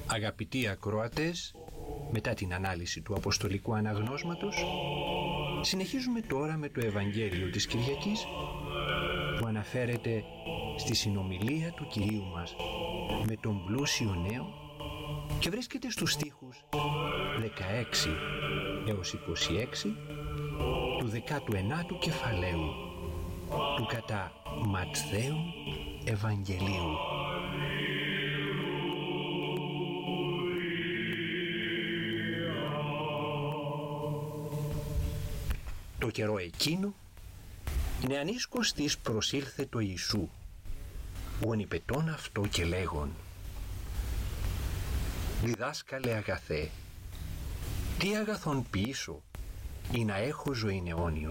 Αγαπητοί ακροατές, μετά την ανάλυση του Αποστολικού Αναγνώσματος, συνεχίζουμε τώρα με το Ευαγγέλιο της Κυριακής που αναφέρεται στη συνομιλία του Κυρίου μας με τον πλούσιο νέο και βρίσκεται στους στίχους 16 έως 26 του 19ου κεφαλαίου του κατά Ματθαίου Ευαγγελίου. Το καιρό εκείνο, νεανίσκος της προσήλθε το Ιησού, γονιπετών αυτό και λέγον: «Διδάσκαλε αγαθέ, τι αγαθόν ποιήσω ή να έχω ζωήν αιώνιον?»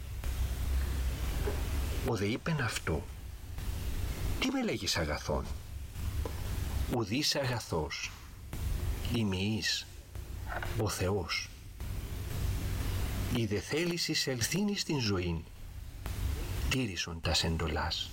Ο δε είπεν αυτό: «Τι με λέγεις αγαθόν? Ουδείς αγαθός, ημιείς, ο Θεός. Είδε θέλεις εισελθήν στην ζωήν, τήρησον τας εντολάς».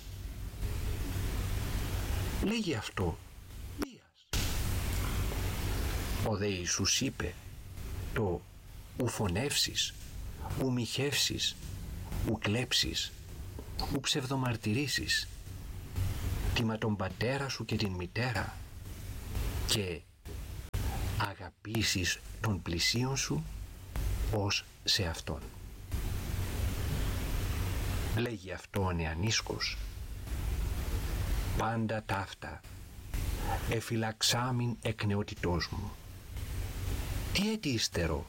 Λέγει αυτό βίας. Ο δε Ιησούς είπε το «ου φωνεύσεις, ου μοιχεύσεις, ου κλέψεις, ου ψευδομαρτυρήσεις, τιμα τον πατέρα σου και την μητέρα και αγαπήσεις τον πλησίον σου ως σε αυτόν». Λέγει αυτό ο νεανίσκος: «Πάντα ταύτα εφυλαξάμην εκ νεότητός μου». Τι έτη ύστερο?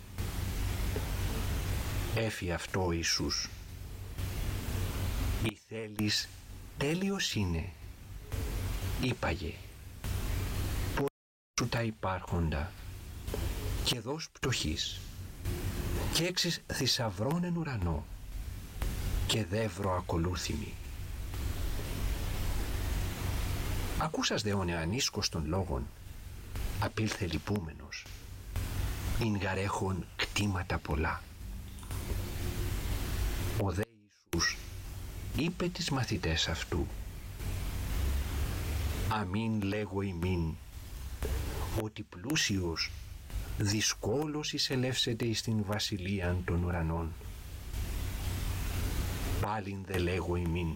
Έφη αυτό ο Ιησούς: «Η θέλεις τέλειος είναι, είπαγε, πως σου τα υπάρχοντα και δώσ' πτωχής και έξεις θησαυρών εν ουρανό και δεύρο ακολούθημι». Ακούσας δε ο νεανίσκος των λόγων, απήλθε λυπούμενος, ειν γαρέχον κτήματα πολλά. Ο δε Ιησούς είπε τις μαθητές αυτού: «Αμήν λέγω ημίν, ότι πλούσιος δυσκόλως εισελεύσεται εις την βασιλείαν των ουρανών. Πάλιν δε λέγω ημίν,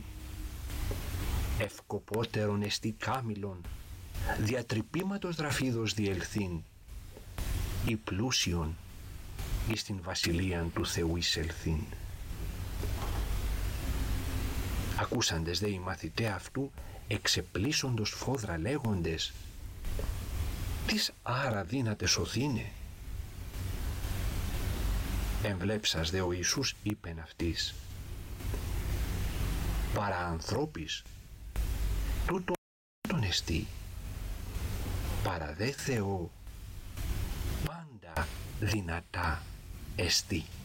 ευκοπότερον εστί κάμηλον διατρυπήματος δραφίδος διελθύν, ή πλούσιον εις την βασιλείαν του Θεού εισελθύν». Ακούσαντες δε οι μαθηταί αυτού εξεπλήσοντος φόδρα λέγοντες: «Τις άρα δύναται σωθήνε?» Εμβλέψας δε ο Ιησούς είπεν αυτοίς: «Παρά ανθρώπης τούτον εστί, παρά δε Θεό πάντα δυνατά εστί».